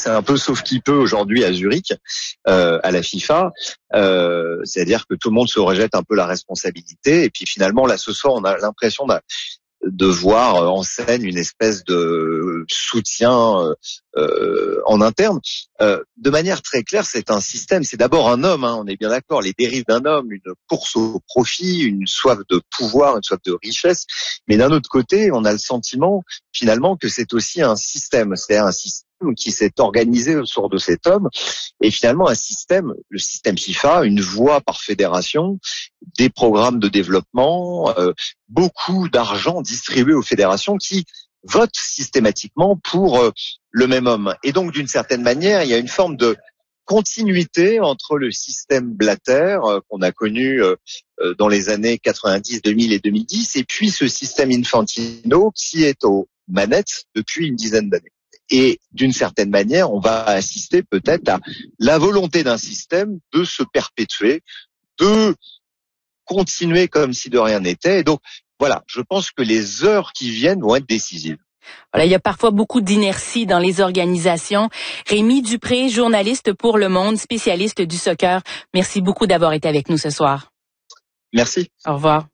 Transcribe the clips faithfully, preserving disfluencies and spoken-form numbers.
c'est un peu sauf qui peut aujourd'hui à Zurich, euh, à la FIFA. Euh, c'est-à-dire que tout le monde se rejette un peu la responsabilité. Et puis finalement, là, ce soir, on a l'impression de, de voir en scène une espèce de soutien euh, en interne. Euh, de manière très claire, c'est un système. C'est d'abord un homme, hein, on est bien d'accord. Les dérives d'un homme, une course au profit, une soif de pouvoir, une soif de richesse. Mais d'un autre côté, on a le sentiment finalement que c'est aussi un système. C'est-à-dire un système qui s'est organisé autour de cet homme, et finalement un système, le système FIFA, une voie par fédération, des programmes de développement, euh, beaucoup d'argent distribué aux fédérations qui votent systématiquement pour euh, le même homme. Et donc d'une certaine manière, il y a une forme de continuité entre le système Blatter euh, qu'on a connu euh, dans les années quatre-vingt-dix, deux mille et deux mille dix, et puis ce système Infantino qui est aux manettes depuis une dizaine d'années. Et d'une certaine manière, on va assister peut-être à la volonté d'un système de se perpétuer, de continuer comme si de rien n'était. Et donc, voilà, je pense que les heures qui viennent vont être décisives. Voilà, il y a parfois beaucoup d'inertie dans les organisations. Rémi Dupré, journaliste pour Le Monde, spécialiste du soccer. Merci beaucoup d'avoir été avec nous ce soir. Merci. Au revoir.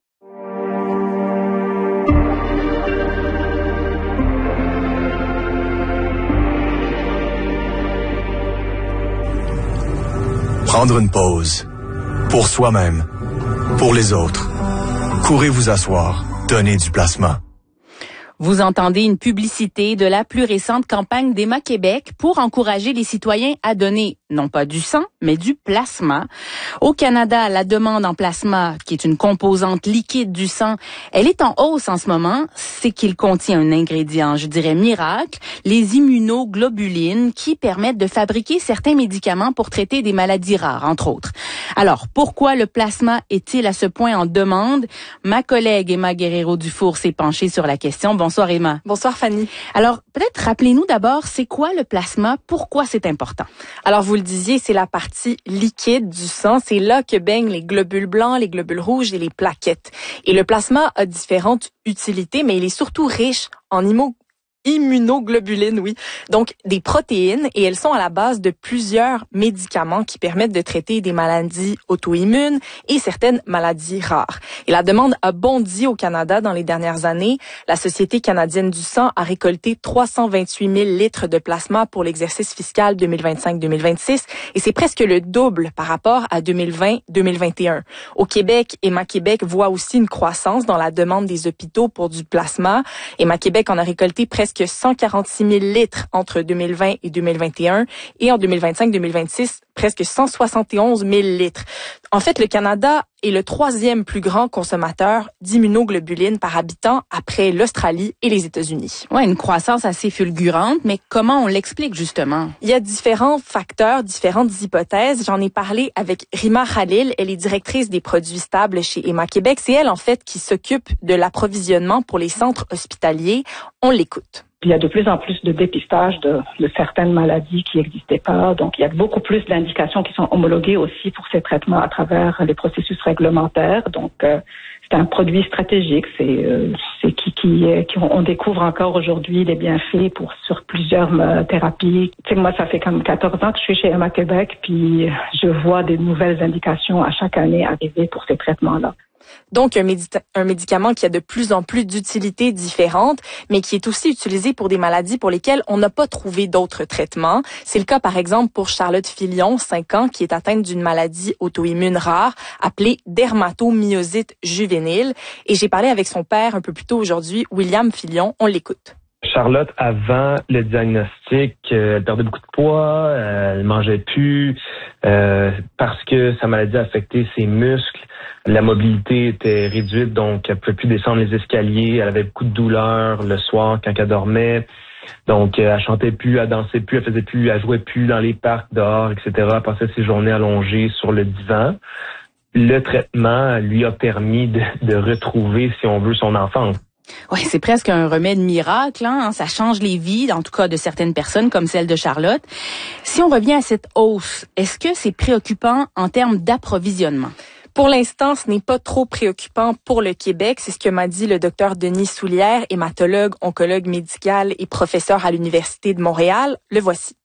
Prendre une pause. Pour soi-même. Pour les autres. Courez vous asseoir. Donnez du plasma. Vous entendez une publicité de la plus récente campagne d'Emma Québec pour encourager les citoyens à donner non pas du sang, mais du plasma. Au Canada, la demande en plasma, qui est une composante liquide du sang, elle est en hausse en ce moment. C'est qu'il contient un ingrédient, je dirais miracle, les immunoglobulines, qui permettent de fabriquer certains médicaments pour traiter des maladies rares, entre autres. Alors, pourquoi le plasma est-il à ce point en demande? Ma collègue Emma Guerrero-Dufour s'est penchée sur la question. Bonsoir Emma. Bonsoir Fanny. Alors, peut-être rappelez-nous d'abord, c'est quoi le plasma? Pourquoi c'est important? Alors, vous le disiez, c'est la partie liquide du sang. C'est là que baignent les globules blancs, les globules rouges et les plaquettes. Et le plasma a différentes utilités, mais il est surtout riche en immo immunoglobulines, oui. Donc, des protéines, et elles sont à la base de plusieurs médicaments qui permettent de traiter des maladies auto-immunes et certaines maladies rares. Et la demande a bondi au Canada dans les dernières années. La Société canadienne du sang a récolté trois cent vingt-huit mille litres de plasma pour l'exercice fiscal deux mille vingt-cinq deux mille vingt-six, et c'est presque le double par rapport à deux mille vingt deux mille vingt et un. Au Québec, Emma Québec voit aussi une croissance dans la demande des hôpitaux pour du plasma. Emma Québec en a récolté presque cent quarante-six mille litres entre deux mille vingt et deux mille vingt et un, et en deux mille vingt-cinq deux mille vingt-six, presque cent soixante et onze mille litres. En fait, le Canada est le troisième plus grand consommateur d'immunoglobulines par habitant après l'Australie et les États-Unis. Ouais, une croissance assez fulgurante, mais comment on l'explique justement? Il y a différents facteurs, différentes hypothèses. J'en ai parlé avec Rima Khalil, elle est directrice des produits stables chez Emma Québec. C'est elle, en fait, qui s'occupe de l'approvisionnement pour les centres hospitaliers. On l'écoute. Il y a de plus en plus de dépistage de, de certaines maladies qui n'existaient pas. Donc, il y a beaucoup plus d'indications qui sont homologuées aussi pour ces traitements à travers les processus réglementaires. Donc, euh, c'est un produit stratégique. C'est, euh, c'est qui, qui, qui on découvre encore aujourd'hui les bienfaits pour sur plusieurs euh, thérapies. Tu sais, moi, ça fait comme quatorze ans que je suis chez Emma Québec, puis je vois des nouvelles indications à chaque année arriver pour ces traitements-là. Donc, un, médi- un médicament qui a de plus en plus d'utilités différentes, mais qui est aussi utilisé pour des maladies pour lesquelles on n'a pas trouvé d'autres traitements. C'est le cas, par exemple, pour Charlotte Filion, cinq ans, qui est atteinte d'une maladie auto-immune rare appelée dermatomyosite juvénile. Et j'ai parlé avec son père un peu plus tôt aujourd'hui, William Filion. On l'écoute. Charlotte, avant le diagnostic, euh, elle perdait beaucoup de poids, euh, elle mangeait plus, euh, parce que sa maladie affectait ses muscles. La mobilité était réduite, donc elle pouvait plus descendre les escaliers. Elle avait beaucoup de douleurs le soir quand elle dormait. Donc, elle chantait plus, elle dansait plus, elle faisait plus, elle jouait plus dans les parcs dehors, et cetera. Elle passait ses journées allongées sur le divan. Le traitement lui a permis de, de retrouver, si on veut, son enfance. Oui, c'est presque un remède miracle, hein? Ça change les vies, en tout cas de certaines personnes, comme celle de Charlotte. Si on revient à cette hausse, est-ce que c'est préoccupant en termes d'approvisionnement? Pour l'instant, ce n'est pas trop préoccupant pour le Québec. C'est ce que m'a dit le docteur Denis Soulière, hématologue, oncologue médical et professeur à l'Université de Montréal. Le voici.